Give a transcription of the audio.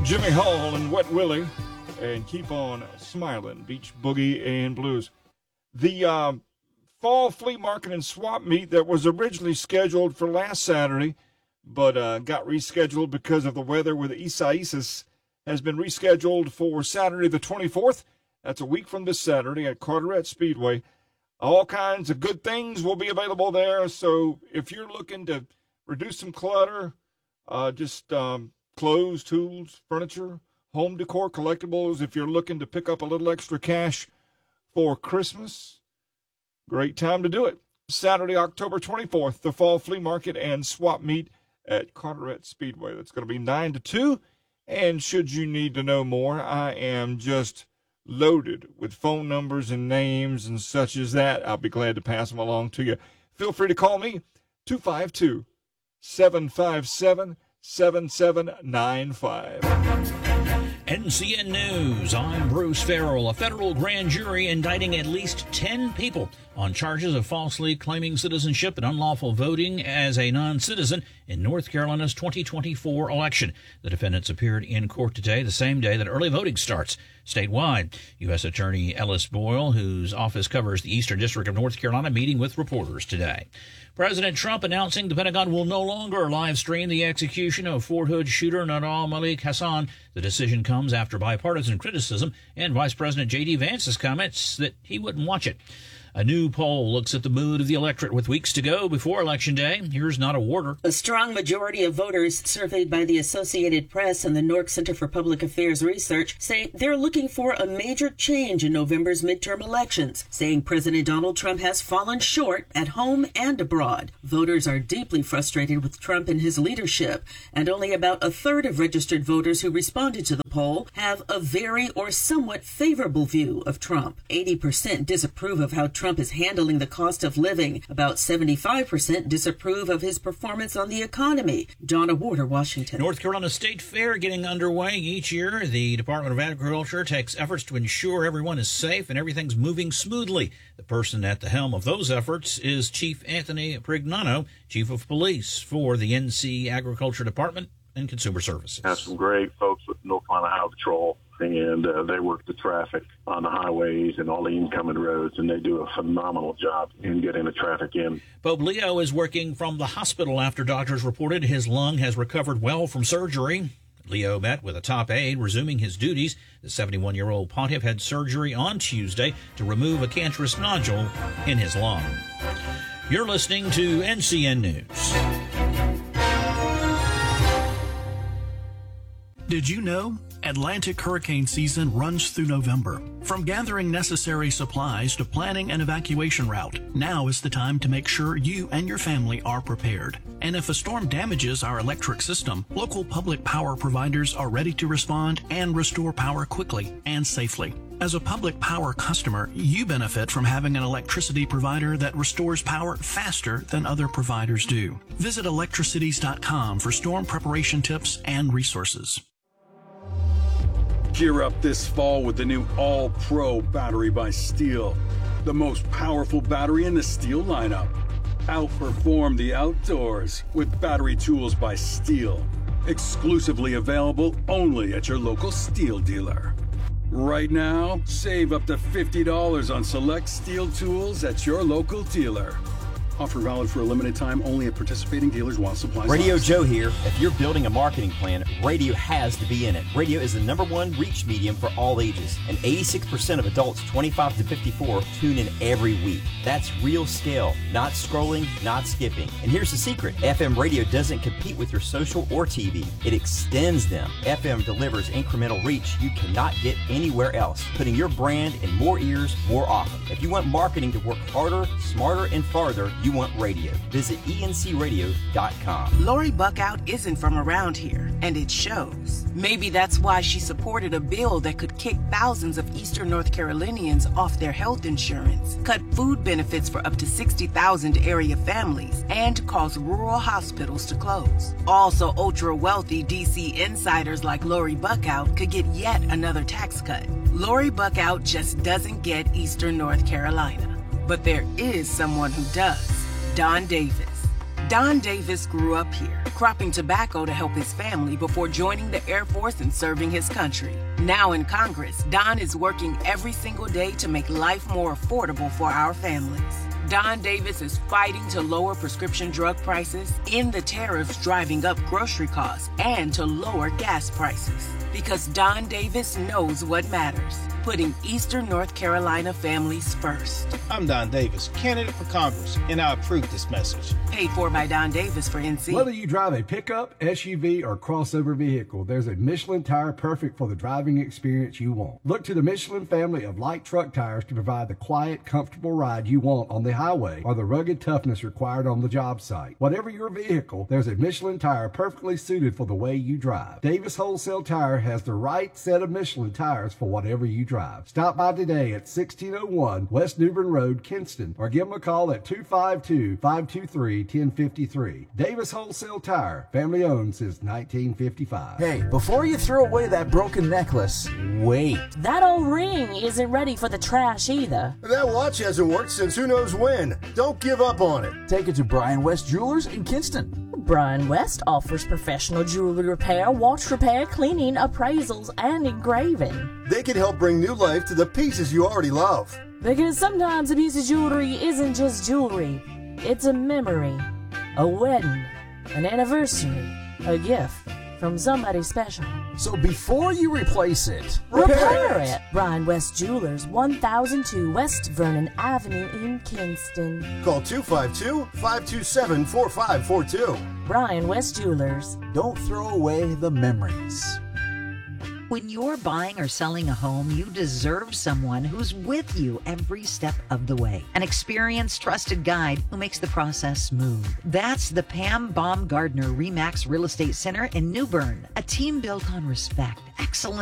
Jimmy Hall and Wet Willie, and Keep On Smiling, Beach Boogie and Blues. The fall flea market and swap meet that was originally scheduled for last Saturday, but got rescheduled because of the weather with Isaias, has been rescheduled for Saturday the 24th. That's a week from this Saturday at Carteret Speedway. All kinds of good things will be available there, so if you're looking to reduce some clutter, clothes, tools, furniture, home decor, collectibles, if you're looking to pick up a little extra cash for Christmas, great time to do it. Saturday, October 24th, the Fall Flea Market and Swap Meet at Carteret Speedway. That's going to be 9 to 2, and should you need to know more, I am just loaded with phone numbers and names and such as that. I'll be glad to pass them along to you. Feel free to call me, 252-757-7795. NCN News, I'm Bruce Farrell. A federal grand jury indicting at least 10 people on charges of falsely claiming citizenship and unlawful voting as a non-citizen in North Carolina's 2024 election. The defendants appeared in court today, the same day that early voting starts statewide. U.S. Attorney Ellis Boyle, whose office covers the Eastern District of North Carolina, meeting with reporters today. President Trump announcing the Pentagon will no longer live stream the execution of Fort Hood shooter Nadal Malik Hassan. The decision comes after bipartisan criticism and Vice President J.D. Vance's comments that he wouldn't watch it. A new poll looks at the mood of the electorate with weeks to go before Election Day. Here's Nada Warder. A strong majority of voters surveyed by the Associated Press and the Nork Center for Public Affairs Research say they're looking for a major change in November's midterm elections, saying President Donald Trump has fallen short at home and abroad. Voters are deeply frustrated with Trump and his leadership, and only about a third of registered voters who responded to the poll have a very or somewhat favorable view of Trump. 80% disapprove of how Trump is handling the cost of living. About 75% disapprove of his performance on the economy. Donna Warder, Washington. North Carolina State Fair getting underway each year. The Department of Agriculture takes efforts to ensure everyone is safe and everything's moving smoothly. The person at the helm of those efforts is Chief Anthony Prignano, Chief of Police for the NC Agriculture Department and Consumer Services. Have some great folks with North Carolina Highway Patrol, and they work the traffic on the highways and all the incoming roads, and they do a phenomenal job in getting the traffic in. Pope Leo is working from the hospital after doctors reported his lung has recovered well from surgery. Leo met with a top aide, resuming his duties. The 71-year-old pontiff had surgery on Tuesday to remove a cancerous nodule in his lung. You're listening to NCN News. Did you know? Atlantic hurricane season runs through November. From gathering necessary supplies to planning an evacuation route, now is the time to make sure you and your family are prepared. And if a storm damages our electric system, local public power providers are ready to respond and restore power quickly and safely. As a public power customer, you benefit from having an electricity provider that restores power faster than other providers do. Visit electricities.com for storm preparation tips and resources. Gear up this fall with the new All-Pro battery by Steel, the most powerful battery in the Steel lineup. Outperform the outdoors with battery tools by Steel, exclusively available only at your local Steel dealer. Right now, save up to $50 on select Steel tools at your local dealer. Offer valid for a limited time only at participating dealers while supplies last. Radio Joe here. If you're building a marketing plan, radio has to be in it. Radio is the #1 reach medium for all ages, and 86% of adults 25 to 54 tune in every week. That's real scale, not scrolling, not skipping. And here's the secret. FM radio doesn't compete with your social or TV. It extends them. FM delivers incremental reach you cannot get anywhere else, putting your brand in more ears more often. If you want marketing to work harder, smarter, and farther, you want radio. Visit encradio.com. Lori Buckout isn't from around here, and it shows. Maybe that's why she supported a bill that could kick thousands of Eastern North Carolinians off their health insurance, cut food benefits for up to 60,000 area families, and cause rural hospitals to close. Also, ultra-wealthy DC insiders like Lori Buckout could get yet another tax cut. Lori Buckout just doesn't get Eastern North Carolina. But there is someone who does. Don Davis. Don Davis grew up here, cropping tobacco to help his family before joining the Air Force and serving his country. Now in Congress, Don is working every single day to make life more affordable for our families. Don Davis is fighting to lower prescription drug prices, end the tariffs driving up grocery costs, and to lower gas prices. Because Don Davis knows what matters, putting Eastern North Carolina families first. I'm Don Davis, candidate for Congress, and I approve this message. Paid for by Don Davis for NC. Whether you drive a pickup, SUV, or crossover vehicle, there's a Michelin tire perfect for the driving experience you want. Look to the Michelin family of light truck tires to provide the quiet, comfortable ride you want on the highway or the rugged toughness required on the job site. Whatever your vehicle, there's a Michelin tire perfectly suited for the way you drive. Davis Wholesale Tire has the right set of Michelin tires for whatever you drive. Stop by today at 1601 West New Bern Road, Kinston, or give them a call at 252-523-1053. Davis Wholesale Tire, family owned since 1955. Hey, before you throw away that broken necklace, wait. That old ring isn't ready for the trash either. That watch hasn't worked since who knows when. Don't give up on it. Take it to Brian West Jewelers in Kinston. Brian West offers professional jewelry repair, watch repair, cleaning, appraisals, and engraving. They can help bring new life to the pieces you already love. Because sometimes a piece of jewelry isn't just jewelry. It's a memory, a wedding, an anniversary, a gift from somebody special. So before you replace it, repair it. Brian West Jewelers, 1002 West Vernon Avenue in Kinston. Call 252-527-4542. Brian West Jewelers. Don't throw away the memories. When you're buying or selling a home, you deserve someone who's with you every step of the way. An experienced, trusted guide who makes the process smooth. That's the Pam Baumgardner RE/MAX Real Estate Center in New Bern. A team built on respect, excellence,